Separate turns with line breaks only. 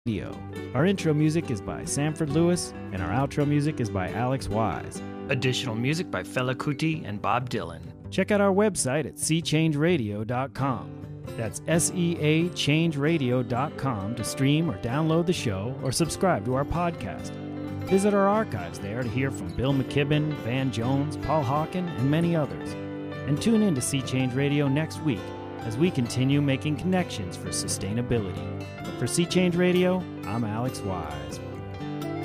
Radio. Our intro music is by Sanford Lewis, and our outro music is by Alex Wise.
Additional music by Fela Kuti and Bob Dylan.
Check out our website at seachangeradio.com. That's SEAchangeradio.com to stream or download the show or subscribe to our podcast. Visit our archives there to hear from Bill McKibben, Van Jones, Paul Hawken, and many others. And tune in to Sea Change Radio next week as we continue making connections for sustainability. For Sea Change Radio, I'm Alex Wise.